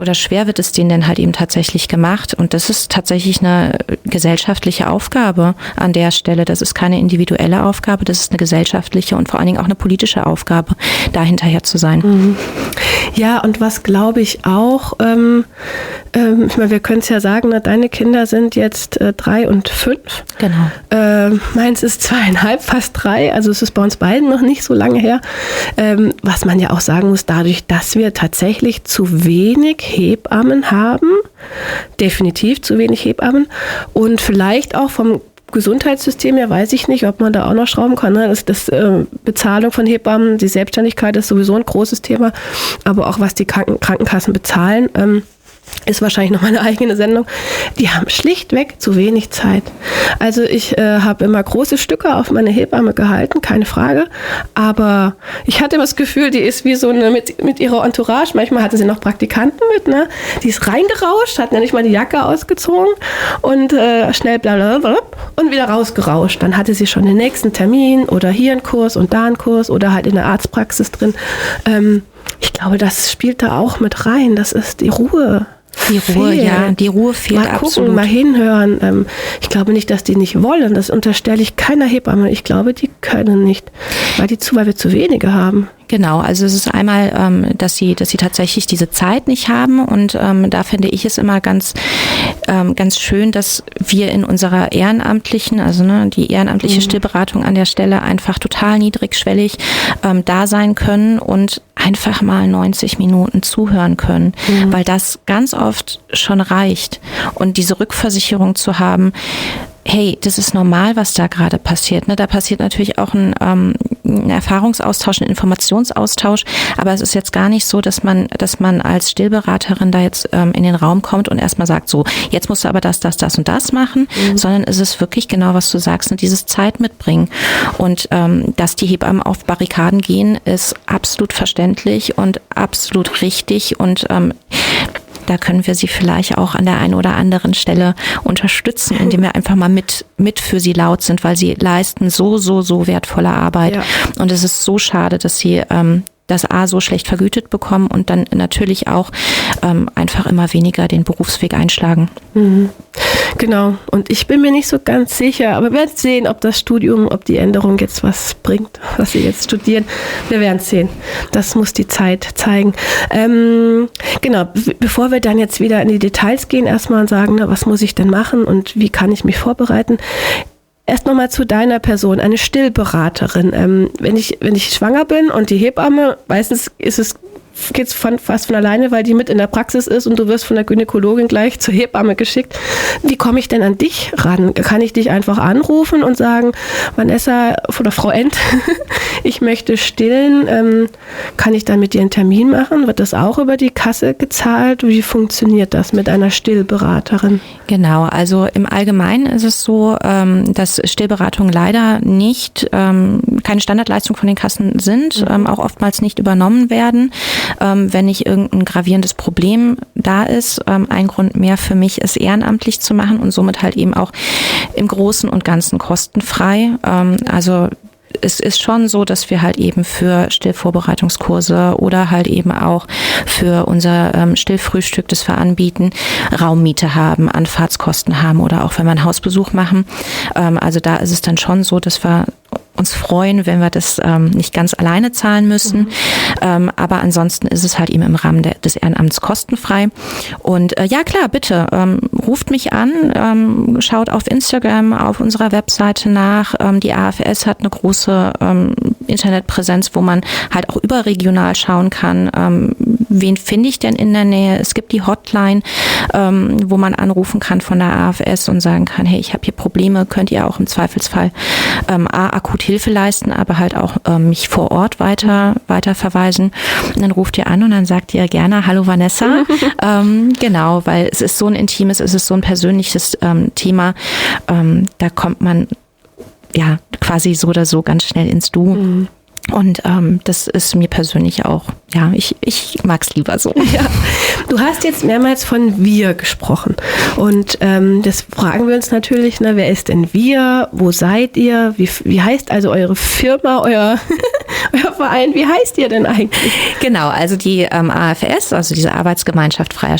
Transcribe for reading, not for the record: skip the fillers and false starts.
oder schwer wird es denen denn halt eben tatsächlich gemacht? Und das ist tatsächlich eine gesellschaftliche Aufgabe an der Stelle. Das ist keine individuelle Aufgabe, das ist eine gesellschaftliche und vor allen Dingen auch eine politische Aufgabe, da hinterher zu sein. Mhm. Ja, und was glaube ich auch, ich meine, wir können es ja sagen, ne, deine Kinder sind jetzt 3 und 5. Genau. Meins ist 2,5, fast 3, also es ist bei uns beiden noch nicht so lange her. Was man ja auch sagen muss, dadurch, dass wir tatsächlich zu wenig Hebammen haben, definitiv zu wenig Hebammen und vielleicht auch vom Gesundheitssystem her weiß ich nicht, ob man da auch noch schrauben kann. Ne? Das Bezahlung von Hebammen, die Selbstständigkeit ist sowieso ein großes Thema, aber auch was die Krankenkassen bezahlen, ist wahrscheinlich noch mal eine eigene Sendung. Die haben schlichtweg zu wenig Zeit. Also ich habe immer große Stücke auf meine Hebamme gehalten, keine Frage. Aber ich hatte das Gefühl, die ist wie so eine mit ihrer Entourage. Manchmal hatte sie noch Praktikanten mit, ne? Die ist reingerauscht, hat nämlich mal die Jacke ausgezogen und schnell blablabla und wieder rausgerauscht. Dann hatte sie schon den nächsten Termin oder hier einen Kurs und da einen Kurs oder halt in der Arztpraxis drin. Ich glaube, das spielt da auch mit rein. Das ist die Ruhe. Die Ruhe, ja, die Ruhe fehlt mal gucken, absolut. Mal hinhören. Ich glaube nicht, dass die nicht wollen. Das unterstelle ich keiner Hebamme. Ich glaube, die können nicht, weil wir zu wenige haben. Genau, also es ist einmal, dass sie tatsächlich diese Zeit nicht haben und da finde ich es immer ganz schön, dass wir in unserer ehrenamtlichen, also die ehrenamtliche Stillberatung an der Stelle einfach total niedrigschwellig da sein können und einfach mal 90 Minuten zuhören können, weil das ganz oft schon reicht und diese Rückversicherung zu haben, hey, das ist normal, was da gerade passiert. Ne? Da passiert natürlich auch ein Erfahrungsaustausch, ein Informationsaustausch, aber es ist jetzt gar nicht so, dass man als Stillberaterin da jetzt in den Raum kommt und erstmal sagt, so, jetzt musst du aber das und das machen, sondern es ist wirklich genau, was du sagst, und dieses Zeit mitbringen. Und dass die Hebammen auf Barrikaden gehen, ist absolut verständlich und absolut richtig und da können wir sie vielleicht auch an der einen oder anderen Stelle unterstützen, indem wir einfach mal mit für sie laut sind, weil sie leisten so wertvolle Arbeit. Ja. Und es ist so schade, dass sie das A so schlecht vergütet bekommen und dann natürlich auch einfach immer weniger den Berufsweg einschlagen. Mhm. Genau. Und ich bin mir nicht so ganz sicher, aber wir werden sehen, ob das Studium, ob die Änderung jetzt was bringt, was sie jetzt studieren. Wir werden es sehen. Das muss die Zeit zeigen. Genau. Bevor wir dann jetzt wieder in die Details gehen, erstmal sagen, was muss ich denn machen und wie kann ich mich vorbereiten? Erst nochmal zu deiner Person, eine Stillberaterin. Wenn ich schwanger bin und die Hebamme, meistens geht's fast von alleine, weil die mit in der Praxis ist und du wirst von der Gynäkologin gleich zur Hebamme geschickt. Wie komme ich denn an dich ran? Kann ich dich einfach anrufen und sagen, Vanessa oder Frau End, ich möchte stillen, kann ich dann mit dir einen Termin machen? Wird das auch über die Kasse gezahlt? Wie funktioniert das mit einer Stillberaterin? Genau, also im Allgemeinen ist es so, dass Stillberatungen leider nicht keine Standardleistung von den Kassen sind, auch oftmals nicht übernommen werden. Wenn nicht irgendein gravierendes Problem da ist, ein Grund mehr für mich, es ehrenamtlich zu machen und somit halt eben auch im Großen und Ganzen kostenfrei. Also es ist schon so, dass wir halt eben für Stillvorbereitungskurse oder halt eben auch für unser Stillfrühstück, das wir anbieten, Raummiete haben, Anfahrtskosten haben oder auch wenn wir einen Hausbesuch machen. Also da ist es dann schon so, dass wir uns freuen, wenn wir das nicht ganz alleine zahlen müssen. Aber ansonsten ist es halt eben im Rahmen des Ehrenamts kostenfrei. Und ja klar, bitte, ruft mich an, schaut auf Instagram, auf unserer Webseite nach. Die AFS hat eine große Internetpräsenz, wo man halt auch überregional schauen kann, wen finde ich denn in der Nähe. Es gibt die Hotline, wo man anrufen kann von der AFS und sagen kann, hey, ich habe hier Probleme, könnt ihr auch im Zweifelsfall akut Hilfe leisten, aber halt auch mich vor Ort weiter verweisen. Und dann ruft ihr an und dann sagt ihr gerne, hallo Vanessa. Genau, weil es ist so ein intimes, es ist so ein persönliches Thema. Da kommt man ja quasi so oder so ganz schnell ins Du. Und das ist mir persönlich auch, ja, ich mag es lieber so. Ja. Du hast jetzt mehrmals von wir gesprochen und das fragen wir uns natürlich, wer ist denn wir, wo seid ihr, wie heißt also eure Firma, euer Verein, wie heißt ihr denn eigentlich? Genau, also die AFS, also diese Arbeitsgemeinschaft Freier